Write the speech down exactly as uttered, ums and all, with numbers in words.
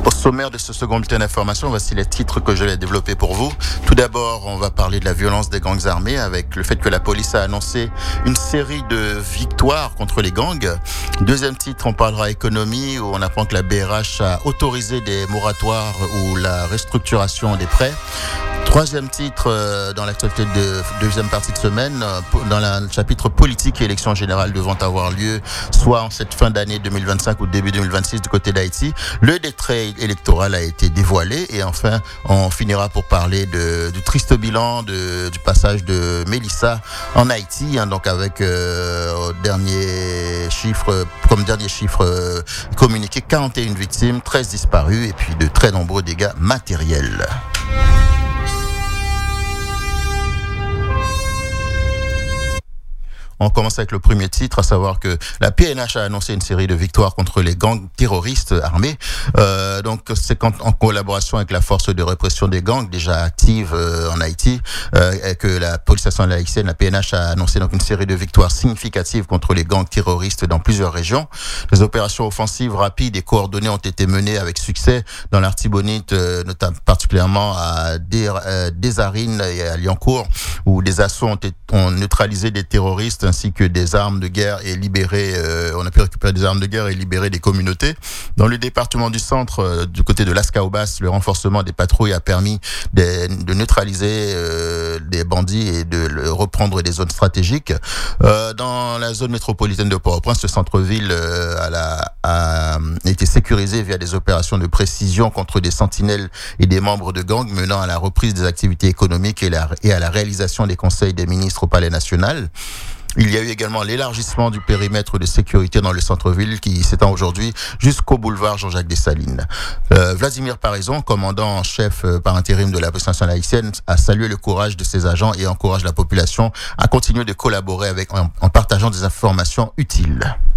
Au sommaire de ce second bulletin d'information, voici les titres que je vais développer pour vous. Tout d'abord, on va parler de la violence des gangs armés avec le fait que la police a annoncé une série de victoires contre les gangs. Deuxième titre, on parlera économie où on apprend que la B R H a autorisé des moratoires ou la restructuration des prêts. Troisième titre euh, dans l'actualité de deuxième partie de semaine, euh, dans le chapitre politique et élections générales devant avoir lieu soit en cette fin d'année deux mille vingt-cinq ou début deux mille vingt-six du côté d'Haïti. Le décret électoral a été dévoilé et enfin on finira pour parler de, du triste bilan de, du passage de Mélissa en Haïti, hein, donc avec euh, dernier chiffre, comme dernier chiffre euh, communiqué, quarante et une victimes, treize disparus et puis de très nombreux dégâts matériels. On commence avec le premier titre, à savoir que la P N H a annoncé une série de victoires contre les gangs terroristes armés. Euh, donc, c'est en, en collaboration avec la force de répression des gangs, déjà active euh, en Haïti, euh, et que la police nationale haïtienne, la P N H, a annoncé donc une série de victoires significatives contre les gangs terroristes dans plusieurs régions. Les opérations offensives rapides et coordonnées ont été menées avec succès dans l'Artibonite, euh, notamment particulièrement à Dé, euh, Desarines et à Liancourt, où des assauts ont, été, ont neutralisé des terroristes ainsi que des armes de guerre et libérer, euh, on a pu récupérer des armes de guerre et libérer des communautés. Dans le département du centre, euh, du côté de Las Caobas, le renforcement des patrouilles a permis de, de neutraliser euh, des bandits et de le, reprendre des zones stratégiques. Euh, dans la zone métropolitaine de Port-au-Prince, le centre-ville euh, a, la, a été sécurisé via des opérations de précision contre des sentinelles et des membres de gangs menant à la reprise des activités économiques et, la, et à la réalisation des conseils des ministres au Palais national. Il y a eu également l'élargissement du périmètre de sécurité dans le centre-ville qui s'étend aujourd'hui jusqu'au boulevard Jean-Jacques Dessalines. Euh, Vladimir Paraison, commandant en chef euh, par intérim de la police nationale haïtienne, a salué le courage de ses agents et encourage la population à continuer de collaborer avec, en, en partageant des informations utiles.